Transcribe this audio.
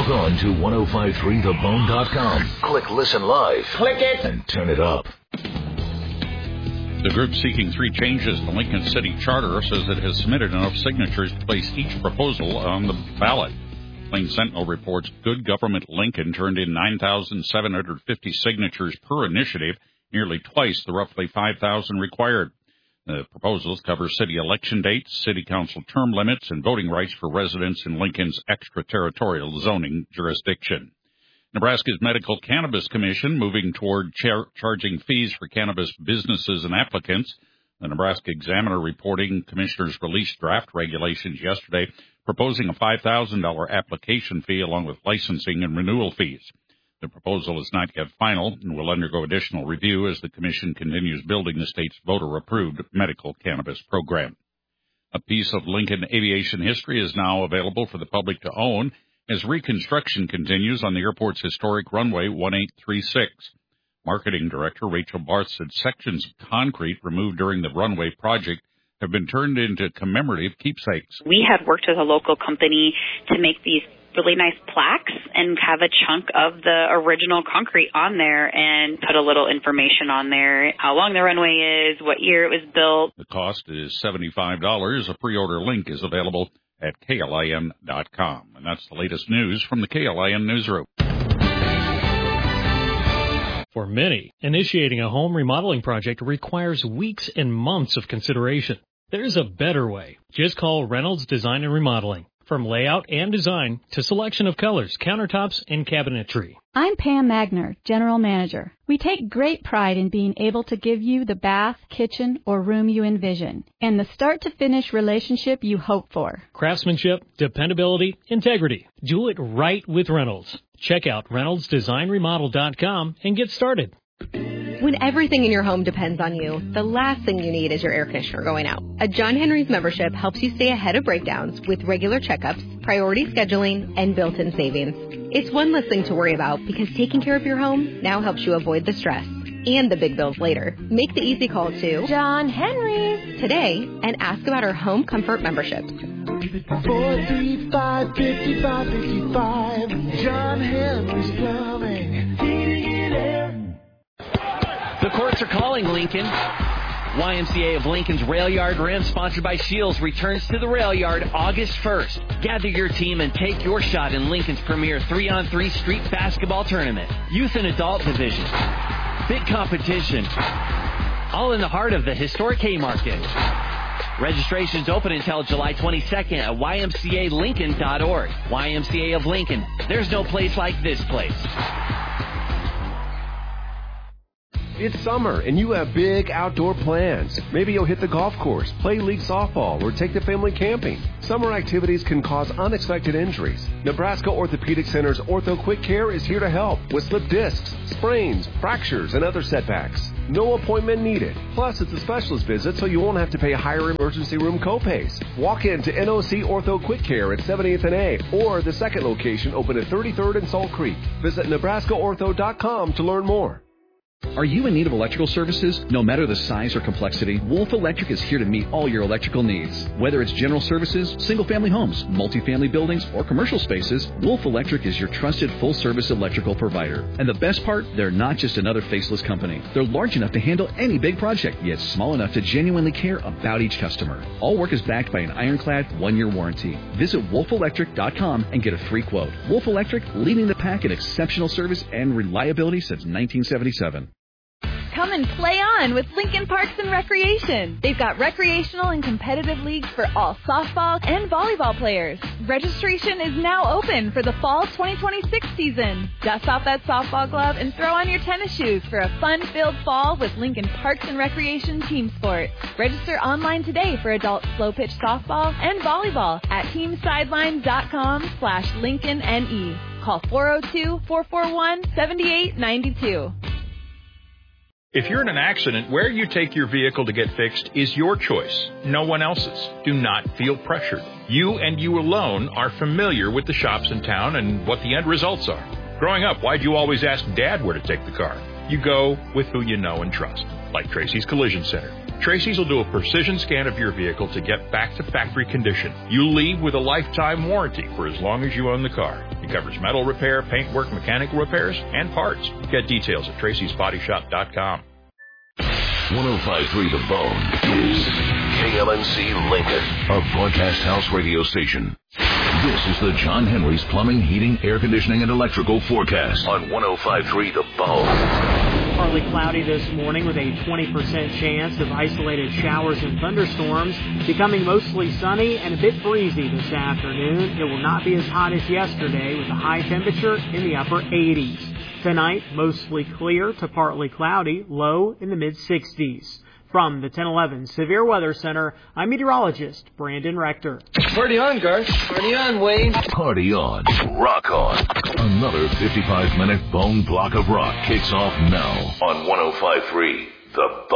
Log on to 1053thebone.com. Click Listen Live. Click it. And turn it up. The group seeking 3 changes to Lincoln City Charter says it has submitted enough signatures to place each proposal on the ballot. Plain Sentinel reports Good Government Lincoln turned in 9,750 signatures per initiative, nearly twice the roughly 5,000 required. The proposals cover city election dates, city council term limits, and voting rights for residents in Lincoln's extraterritorial zoning jurisdiction. Nebraska's Medical Cannabis Commission moving toward charging fees for cannabis businesses and applicants. The Nebraska Examiner reporting commissioners released draft regulations yesterday proposing a $5,000 application fee along with licensing and renewal fees. The proposal is not yet final and will undergo additional review as the commission continues building the state's voter-approved medical cannabis program. A piece of Lincoln aviation history is now available for the public to own as reconstruction continues on the airport's historic runway 1836. Marketing Director Rachel Barth said sections of concrete removed during the runway project have been turned into commemorative keepsakes. We had worked with a local company to make these really nice plaques and have a chunk of the original concrete on there and put a little information on there, how long the runway is, what year it was built. The cost is $75. A pre-order link is available at KLIN.com. And that's the latest news from the KLIN Newsroom. For many, initiating a home remodeling project requires weeks and months of consideration. There's a better way. Just call Reynolds Design and Remodeling. From layout and design to selection of colors, countertops, and cabinetry. I'm Pam Magner, General Manager. We take great pride in being able to give you the bath, kitchen, or room you envision, and the start-to-finish relationship you hope for. Craftsmanship, dependability, integrity. Do it right with Reynolds. Check out ReynoldsDesignRemodel.com and get started. When everything in your home depends on you, the last thing you need is your air conditioner going out. A John Henry's membership helps you stay ahead of breakdowns with regular checkups, priority scheduling, and built-in savings. It's one less thing to worry about because taking care of your home now helps you avoid the stress and the big bills later. Make the easy call to John Henry's today and ask about our home comfort memberships. 435-5555, John Henry's Plumbing, heating and air. The courts are calling Lincoln. YMCA of Lincoln's Rail Yard Rim, sponsored by Shields, returns to the Rail Yard August 1st. Gather your team and take your shot in Lincoln's premier 3-on-3 street basketball tournament. Youth and adult division. Big competition. All in the heart of the historic Haymarket. Registration's open until July 22nd at ymcalincoln.org. YMCA of Lincoln. There's no place like this place. It's summer, and you have big outdoor plans. Maybe you'll hit the golf course, play league softball, or take the family camping. Summer activities can cause unexpected injuries. Nebraska Orthopedic Center's Ortho Quick Care is here to help with slipped discs, sprains, fractures, and other setbacks. No appointment needed. Plus, it's a specialist visit, so you won't have to pay higher emergency room copays. Walk into NOC Ortho Quick Care at 70th and A, or the second location open at 33rd and Salt Creek. Visit NebraskaOrtho.com to learn more. Are you in need of electrical services? No matter the size or complexity, Wolf Electric is here to meet all your electrical needs. Whether it's general services, single-family homes, multifamily buildings, or commercial spaces, Wolf Electric is your trusted full-service electrical provider. And the best part, they're not just another faceless company. They're large enough to handle any big project, yet small enough to genuinely care about each customer. All work is backed by an ironclad 1-year warranty. Visit wolfelectric.com and get a free quote. Wolf Electric, leading the pack in exceptional service and reliability since 1977. Come and play on with Lincoln Parks and Recreation. They've got recreational and competitive leagues for all softball and volleyball players. Registration is now open for the fall 2026 season. Dust off that softball glove and throw on your tennis shoes for a fun-filled fall with Lincoln Parks and Recreation team sports. Register online today for adult slow pitch softball and volleyball at teamsidelines.com/LincolnNE. Call 402-441-7892. If you're in an accident, where you take your vehicle to get fixed is your choice, no one else's. Do not feel pressured. You and you alone are familiar with the shops in town and what the end results are. Growing up, why'd you always ask Dad where to take the car? You go with who you know and trust, like Tracy's Collision Center. Tracy's will do a precision scan of your vehicle to get back to factory condition. You leave with a lifetime warranty for as long as you own the car. It covers metal repair, paintwork, mechanical repairs, and parts. Get details at tracysbodyshop.com. 105.3 The Bone is KLNC Lincoln, a broadcast house radio station. This is the John Henry's Plumbing, Heating, Air Conditioning, and Electrical forecast on 105.3 The Bone. Partly cloudy this morning with a 20% chance of isolated showers and thunderstorms, becoming mostly sunny and a bit breezy this afternoon. It will not be as hot as yesterday with a high temperature in the upper 80s. Tonight, mostly clear to partly cloudy, low in the mid-60s. From the 1011 Severe Weather Center, I'm meteorologist Brandon Rector. Party on, Garth. Party on, Wayne. Party on. Rock on. Another 55-minute bone block of rock kicks off now on 105.3 The Bone.